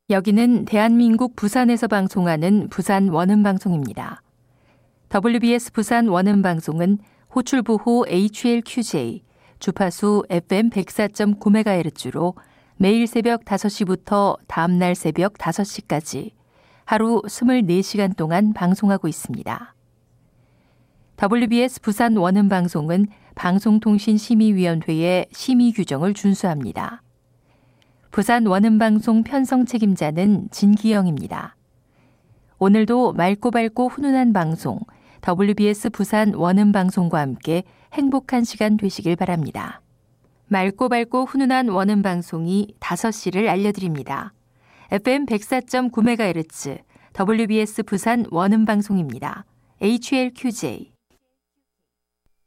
여기는 대한민국 부산에서 방송하는 부산 원음방송입니다. WBS 부산 원음방송은 호출부호 HLQJ, 주파수 FM 104.9MHz로 매일 새벽 5시부터 다음날 새벽 5시까지 하루 24시간 동안 방송하고 있습니다. WBS 부산 원음방송은 방송통신심의위원회의 심의 규정을 준수합니다. 부산 원음방송 편성 책임자는 진기영입니다. 오늘도 맑고 밝고 훈훈한 방송, WBS 부산 원음방송과 함께 행복한 시간 되시길 바랍니다. 맑고 밝고 훈훈한 원음방송이 5시를 알려드립니다. FM 104.9MHz, WBS 부산 원음방송입니다. HLQJ.